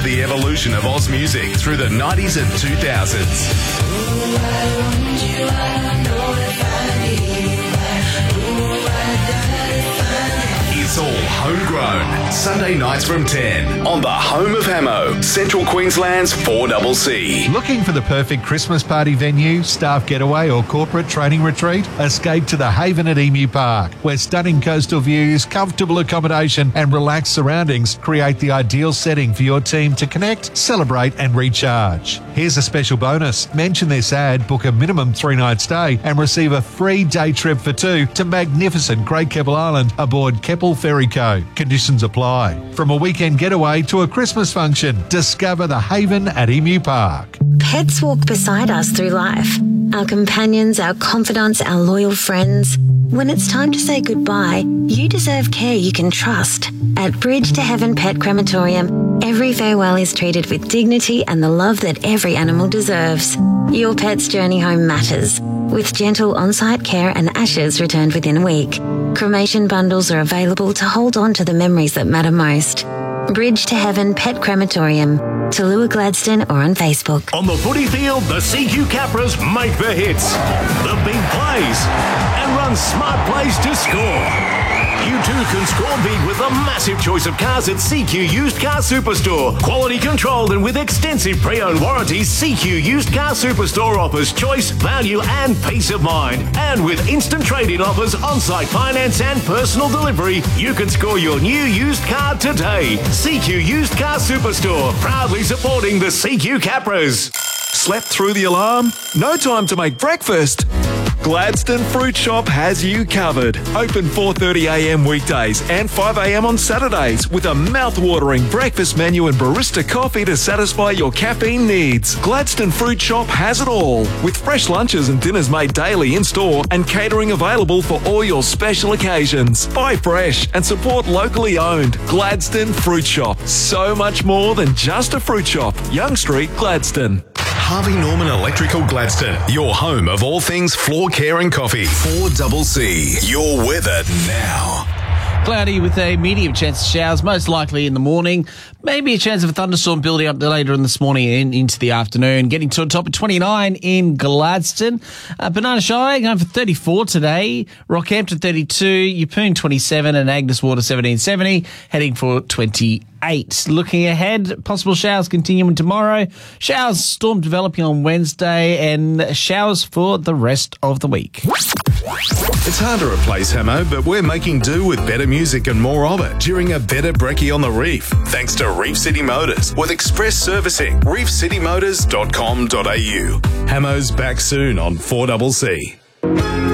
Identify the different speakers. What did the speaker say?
Speaker 1: The evolution of Oz music through the 90s and 2000s. It's all homegrown. Sunday nights from 10 on the home of Hamo, Central Queensland's 4CC.
Speaker 2: Looking for the perfect Christmas party venue, staff getaway or corporate training retreat? Escape to the Haven at Emu Park, where stunning coastal views, comfortable accommodation and relaxed surroundings create the ideal setting for your team to connect, celebrate and recharge. Here's a special bonus. Mention this ad, book a minimum 3-night stay and receive a free day trip for two to magnificent Great Keppel Island aboard Keppel Ferry Co. Conditions apply. From a weekend getaway to a Christmas function, discover the Haven at Emu Park.
Speaker 3: Pets walk beside us through life. Our companions, our confidants, our loyal friends. When it's time to say goodbye, you deserve care you can trust. At Bridge to Heaven Pet Crematorium, every farewell is treated with dignity and the love that every animal deserves. Your pet's journey home matters, with gentle on-site care and ashes returned within a week. Cremation bundles are available to hold on to the memories that matter most. Bridge to Heaven Pet Crematorium, Tallulah Gladstone or on Facebook.
Speaker 4: On the footy field, the CQ Capras make the hits, the big plays, and run smart plays to score. You too can score big with a massive choice of cars at CQ Used Car Superstore. Quality controlled and with extensive pre-owned warranties, CQ Used Car Superstore offers choice, value and peace of mind. And with instant trade-in offers, on-site finance and personal delivery, you can score your new used car today. CQ Used Car Superstore, proudly supporting the CQ Capras.
Speaker 5: Slept through the alarm? No time to make breakfast? Gladstone Fruit Shop has you covered. Open 4:30am weekdays and 5am on Saturdays with a mouth-watering breakfast menu and barista coffee to satisfy your caffeine needs. Gladstone Fruit Shop has it all, with fresh lunches and dinners made daily in-store and catering available for all your special occasions. Buy fresh and support locally owned. Gladstone Fruit Shop. So much more than just a fruit shop. Young Street, Gladstone.
Speaker 1: Harvey Norman Electrical Gladstone, your home of all things floor care and coffee. 4CC, your weather now.
Speaker 6: Cloudy with a medium chance of showers, most likely in the morning. Maybe a chance of a thunderstorm building up later in this morning and into the afternoon. Getting to a top of 29 in Gladstone. Banana Shire going for 34 today. Rockhampton 32, Yeppoon 27 and Agnes Water 1770. Heading for 28. Looking ahead, possible showers continuing tomorrow. Showers, storm developing on Wednesday and showers for the rest of the week.
Speaker 1: It's hard to replace Hamo, but we're making do with better music and more of it during a better brekkie on the reef. Thanks to Reef City Motors with express servicing. reefcitymotors.com.au. Hamo's back soon on 4CC.